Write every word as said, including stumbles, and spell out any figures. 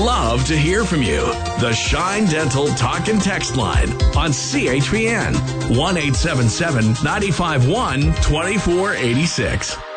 love to hear from you. The Shine Dental Talk and Text Line on C H P N one eight seven seven, nine five one, two four eight six.